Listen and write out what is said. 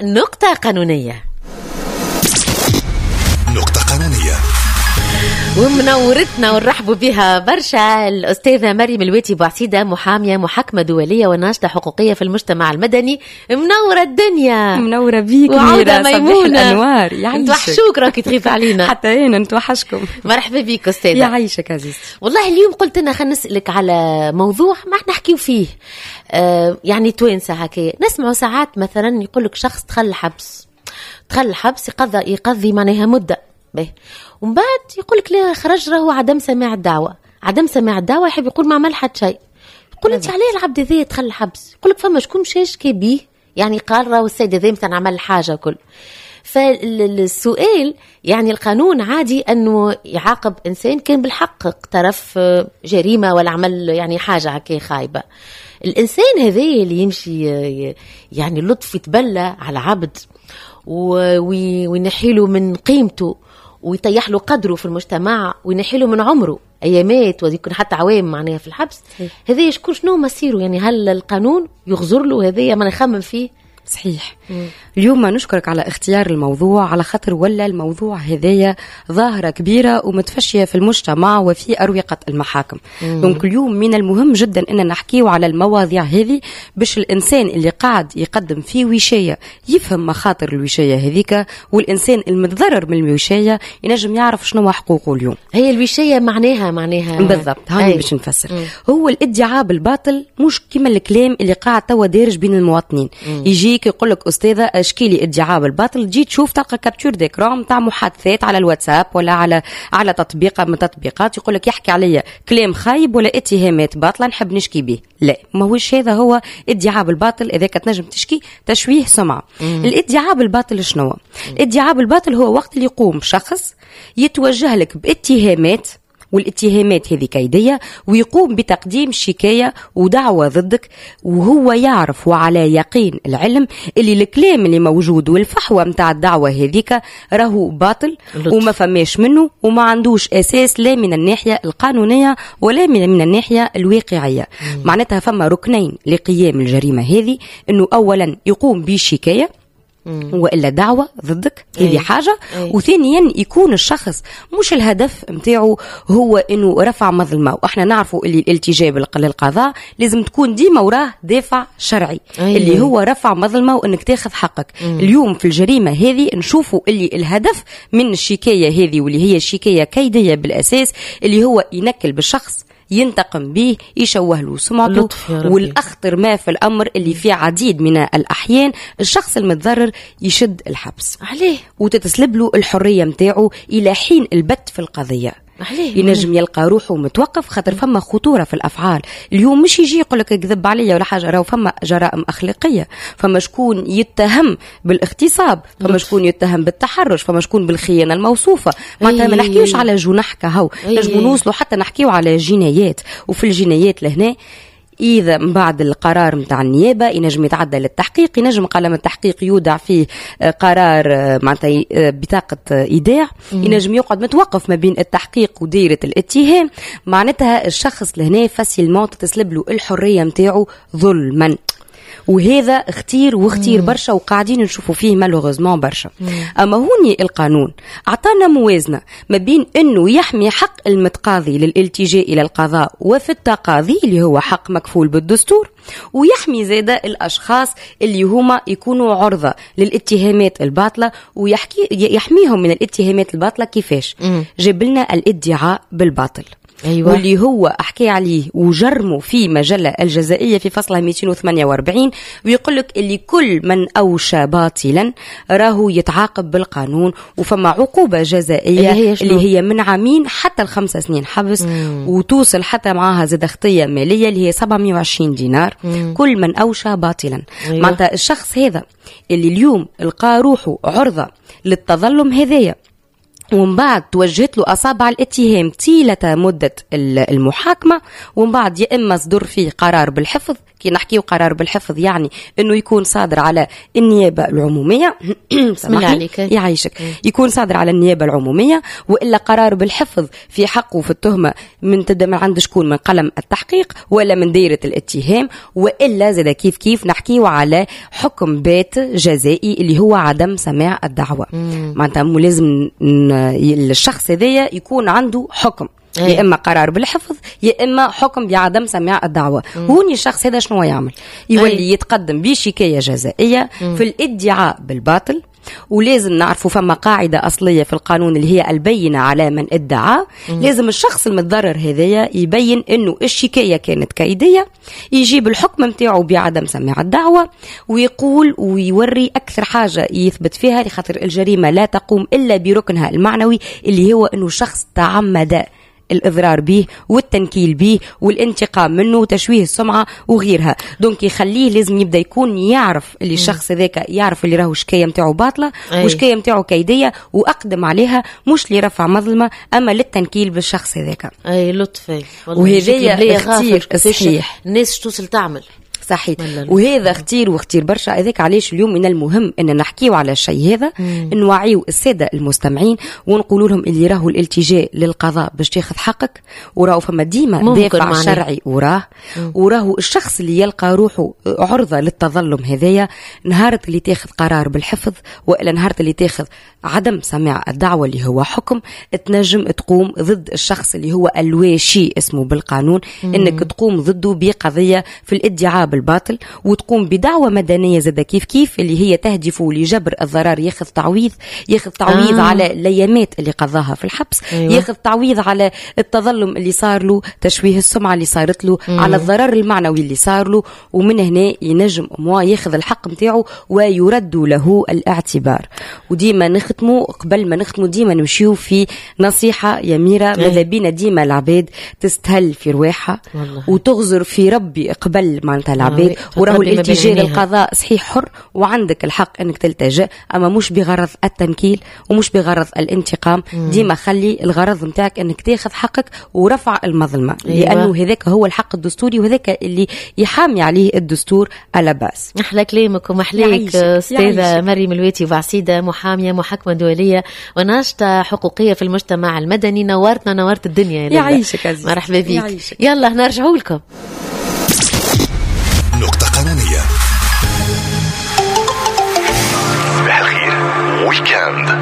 نقطة قانونية. نقطة قانونية ومنورتنا ونرحبوا بها برشا الأستاذة مريم الواتي بوعسيدة، محامية محكمة دولية وناشطة حقوقية في المجتمع المدني. منورة الدنيا. منورة بيك وعودة ميمونة. الأنوار. يعيشك. نتوحشوك راكي تغيب علينا. حتى هنا نتوحشكم. مرحبا بيك أستاذة. يعيشك عزيزتي. والله اليوم قلت لنا خلينا نسألك على موضوع ما احنا نحكيو فيه. يعني توينسة هكي نسمعوا ساعات مثلا يقولك شخص دخل الحبس يقضي معناها مدة به، ومن بعد يقولك لا خرج راهو عدم سماع الدعوة يحب يقول ما عمل حد شيء. يقول انت عليه العبد ذي دخل الحبس؟ يقولك فما شكون مشاش كبيه يعني قال راهو السيد ذي مثلا عمل حاجة كل. فالسؤال يعني القانون عادي أنه يعاقب إنسان كان بالحق اقترف جريمة ولا عمل يعني حاجة هكي خايبة. الإنسان هذي اللي يمشي يعني لطف يتبلى على عبد وينحيله من قيمته ويطيح له قدره في المجتمع وينحيله من عمره أيامات ويكون حتى عوام معناها في الحبس. هذا يشكون شنو مصيره؟ يعني هل القانون يغزر له هذا ما نخمم فيه؟ صحيح. اليوم نشكرك على اختيار الموضوع، على خاطر ولا الموضوع هذايا ظاهرة كبيرة ومتفشية في المجتمع وفي أروقة المحاكم. دونك اليوم من المهم جدا أن نحكيه على المواضيع هذه باش الإنسان اللي قاعد يقدم فيه وشاية يفهم مخاطر الوشاية هذيك، والإنسان المتضرر من الوشاية ينجم يعرف شنو حقوقه. اليوم هي الوشاية معناها بالضبط هاني باش نفسر. هو الادعاء بالباطل مش كما الكلام اللي قاعد توا دارج بين المواطنين. يجيك يقول لك أستاذة اشكيلي ادعاء بالباطل، جيت تشوف تلقى كابتور ديكرام تاع محادثات على الواتساب ولا على تطبيق من التطبيقات يقول لك يحكي عليا كلام خايب ولا اتهامات باطله نحب نشكي به. لا، ما هوش هذا هو ادعاء بالباطل. اذا كتنجم تشكي تشويه سمعه. الادعاء بالباطل شنو؟ الادعاء بالباطل هو وقت اللي يقوم شخص يتوجه لك باتهامات، والاتهامات هذه كيدية، ويقوم بتقديم شكاية ودعوة ضدك وهو يعرف وعلى يقين العلم اللي الكلام اللي موجود والفحوى متاع الدعوة هذيك راهو باطل وما فماش منه وما عندوش أساس لا من الناحية القانونية ولا من الناحية الواقعية. معناتها فما ركنين لقيام الجريمة هذه، انه اولا يقوم بشكاية وإلا دعوة ضدك، هذه حاجة. وثانيا يكون الشخص مش الهدف متاعه هو إنه رفع مظلمة، وإحنا نعرفوا اللي الالتجاء للقضاء لازم تكون ديما وراه دافع شرعي اللي هو رفع مظلمة وإنك تاخذ حقك. اليوم في الجريمة هذه نشوفوا اللي الهدف من الشكاية هذه واللي هي شكاية كيدية بالأساس اللي هو ينكل بالشخص، ينتقم به، يشوه له سمعته. والأخطر ما في الأمر اللي في عديد من الأحيان الشخص المتضرر يشد الحبس عليه وتتسلب له الحرية متاعه إلى حين البت في القضية. ينجم يلقى روحه متوقف خاطر فما خطورة في الأفعال. اليوم مش يجي يقول لك كذب عليا ولا حاجة، راهو فما جرائم أخلاقية، فما شكون يتهم بالاغتصاب، فما شكون يتهم بالتحرش، فما شكون بالخيانة الموصوفة. معناتها ما نحكيوش على جنح كهو، نجمو نوصلوا حتى نحكيو على جنايات. وفي الجنايات لهنا إذا من بعد القرار متاع النيابة ينجم يتعدى للتحقيق، ينجم قلم التحقيق يودع فيه قرار معناتها بطاقة إيداع، ينجم يقعد متوقف ما بين التحقيق وديرة الاتهام. معناتها الشخص لهنا فاسيلمون تسلب له الحرية متاعه ظلما، وهذا اختير برشا وقاعدين نشوفوا فيه مالوغوزمون برشا. أما هوني القانون أعطانا موازنة ما بين أنه يحمي حق المتقاضي للالتجاء إلى القضاء وفي التقاضي اللي هو حق مكفول بالدستور، ويحمي زادة الأشخاص اللي هما يكونوا عرضة للاتهامات الباطلة ويحميهم من الاتهامات الباطلة. كيفاش؟ جبلنا الادعاء بالباطل. أيوة. واللي هو أحكي عليه وجرمه في مجلة الجزائية في فصلها 248، ويقولك اللي كل من أوشى باطلا راهو يتعاقب بالقانون، وفما عقوبة جزائية اللي هي من 2 حتى 5 سنين حبس، وتوصل حتى معها زاد خطية مالية اللي هي 720 دينار. كل من أوشى باطلا. أيوة. معناتها الشخص هذا اللي اليوم القى روحه عرضة للتظلم هذايا ومن بعد توجهت له أصابع الاتهام طيلة مدة المحاكمة، ومن بعد يا إما صدر فيه قرار بالحفظ. كي نحكيو قرار بالحفظ يعني إنه يكون صادر على النيابة العمومية بسم الله عليك يعيشك، يكون صادر على النيابة العمومية، وإلا قرار بالحفظ في حقه في التهمة من تبدأ من عند شكون، من قلم التحقيق ولا من دائرة الاتهام، وإلا زاد كيف نحكيو على حكم بات جزائي اللي هو عدم سماع الدعوة. معناتها لازم الشخص هذايا يكون عنده حكم، يا إما قرار بالحفظ يا إما حكم بعدم سماع الدعوة. هوني الشخص هذا شنو يعمل؟ يولي يتقدم بشكاية جزائية في الادعاء بالباطل. ولازم نعرفوا فما قاعدة أصلية في القانون اللي هي البينة على من ادعى. لازم الشخص المتضرر هذايا يبين إنه الشكاية كانت كيدية، يجيب الحكم متاعه بعدم سماع الدعوة، ويقول ويوري أكثر حاجة يثبت فيها، لخاطر الجريمة لا تقوم إلا بركنها المعنوي اللي هو إنه شخص تعمد الإضرار به والتنكيل به والانتقام منه وتشويه السمعة وغيرها. دونك يخليه لازم يبدأ يكون يعرف اللي الشخص ذاك يعرف اللي راهو شكاية متاعه باطلة وشكاية متاعه كيدية، وأقدم عليها مش لرفع مظلمة أما للتنكيل بالشخص ذاك. أي لطفي، وهذا اختيار صحيح الناس توصل تعمل صحيح. وهذا اختير برشا. هذاك علاش اليوم من المهم ان نحكيو على الشيء هذا، نوعيو الساده المستمعين ونقولوا لهم اللي راهو الالتجاء للقضاء باش تاخذ حقك، وراهو فما ديما دافع شرعي وراهو الشخص اللي يلقى روحه عرضه للتظلم هذايا نهارت اللي تاخذ قرار بالحفظ وإلا نهارت اللي تاخذ عدم سماع الدعوه اللي هو حكم، تنجم تقوم ضد الشخص اللي هو الواشي اسمه بالقانون، انك تقوم ضده بقضيه في الادعاء بالباطل، وتقوم بدعوة مدنية زاد كيف اللي هي تهدف لجبر الضرر، ياخذ تعويض على ليامات اللي قضاها في الحبس، ياخذ تعويض على التظلم اللي صار له، تشويه السمعة اللي صارت له، على الضرر المعنوي اللي صار له، ومن هنا ينجم ياخذ الحق متاعه ويرد له الاعتبار. وديما نختموا قبل ما نختموا ديما نمشيو في نصيحة يا ميرا، ماذا بينا ديما العباد تستهل في رواحها وتغزر في ربي قبل معناتها العباد، وراهو الالتجاء للقضاء صحيح حر وعندك الحق انك تلتجأ، اما مش بغرض التنكيل ومش بغرض الانتقام. ديما خلي الغرض متاعك انك تاخذ حقك ورفع المظلمة، لانه هذاك هو الحق الدستوري وهذاك اللي يحامي عليه الدستور على باس. احلى كلامك ومحليك استاذة مريم الواتي وعسيدة، محامية محكمة دولية وناشطة حقوقية في المجتمع المدني. نورت الدنيا. يعيشك عزيز، مرحبا بك. يلا نرجعوا لكم نقطة قانونية. صباح الخير ويكاند.